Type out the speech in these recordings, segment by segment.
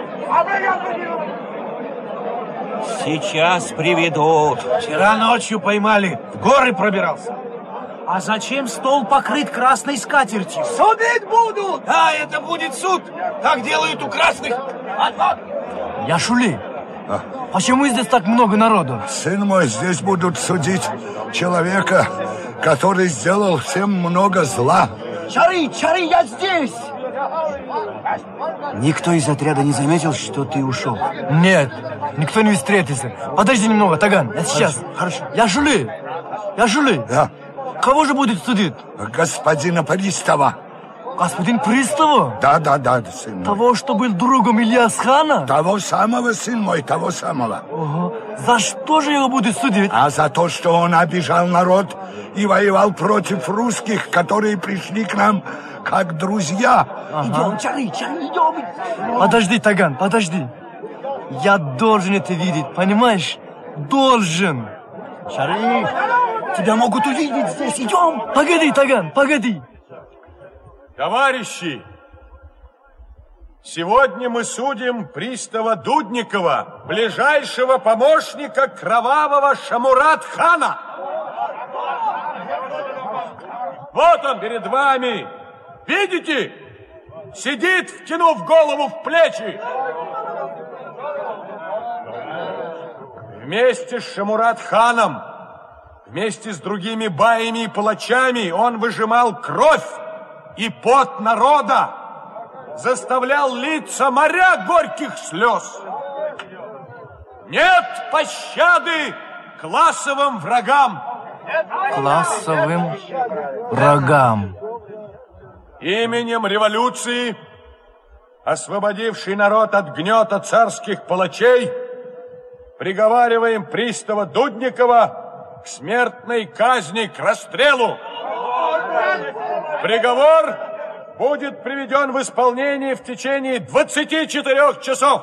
Сейчас приведут. Вчера ночью поймали, в горы пробирался. А зачем стол покрыт красной скатертью? Судить будут! Да, это будет суд. Так делают у красных. Яшули, почему здесь так много народу? Сын мой, здесь будут судить человека, который сделал всем много зла. Чары, я здесь! Никто из отряда не заметил, что ты ушел? Нет, никто не встретился. Подожди немного, Таган, я сейчас. Хорошо. Яшули! Да. Кого же будет судить? Господина пристава. Господин Пристава? Да, сын мой. Того, что был другом Ильяс-хана? Того самого, сын мой, того самого. Ого. За что же его будут судить? А за то, что он обижал народ и воевал против русских, которые пришли к нам как друзья. Идем, Чары, идем. Подожди, Таган, подожди. Я должен это видеть, понимаешь? Должен. Чары, тебя могут увидеть здесь. Идем. Погоди, Таган, погоди. Товарищи, сегодня мы судим пристава Дудникова, ближайшего помощника кровавого Шамурат-хана. Вот он перед вами. Видите? Сидит, втянув голову в плечи. Вместе с Шамурат-ханом, вместе с другими баями и палачами он выжимал кровь и пот народа, заставлял литься моря горьких слез. Нет пощады классовым врагам. Классовым врагам. Именем революции, освободивший народ от гнета царских палачей, приговариваем пристава Дудникова к смертной казни, к расстрелу. Приговор будет приведен в исполнение в течение 24 часов.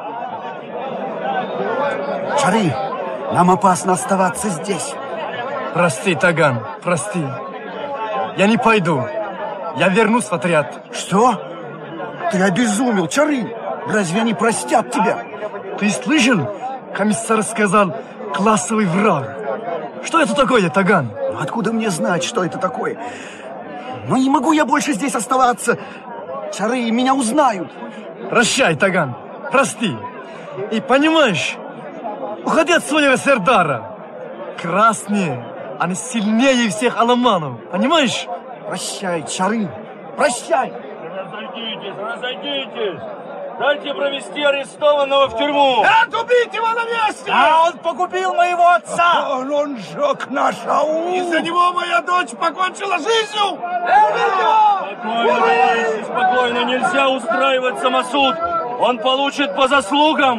Чары, нам опасно оставаться здесь. Прости, Таган, прости. Я не пойду. Я вернусь в отряд. Что? Ты обезумел, Чары. Разве они простят тебя? Ты слышал? Комиссар сказал классовый враг. Что это такое, Таган? Откуда мне знать, что это такое? Но не могу я больше здесь оставаться. Чары меня узнают. Прощай, Таган. Прости. И понимаешь, уходи от своего Сердара. Красные, они сильнее всех аламанов. Понимаешь? Прощай, Чары. Прощай. Разойдитесь. Дайте провести арестованного в тюрьму. Нет, убить его на месте! А он погубил моего отца. Он сжег наш аул. Из-за него моя дочь покончила жизнью! Спокойно, товарищи, спокойно. Нельзя устраивать самосуд. Он получит по заслугам.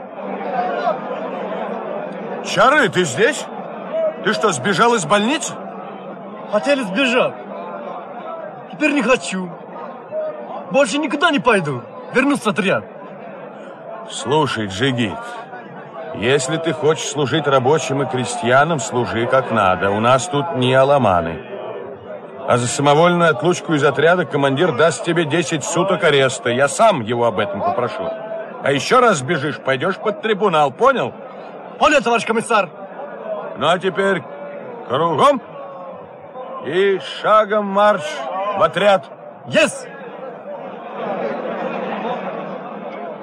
Чары, ты здесь? Ты что, сбежал из больницы? Хотели сбежать. Теперь не хочу. Больше никуда не пойду. Вернусь в отряд. Слушай, Джигит, если ты хочешь служить рабочим и крестьянам, служи как надо. У нас тут не аламаны. А за самовольную отлучку из отряда командир даст тебе 10 суток ареста. Я сам его об этом попрошу. А еще раз сбежишь, пойдешь под трибунал, понял? Понял, товарищ комиссар. Ну а теперь кругом и шагом марш в отряд. Есть!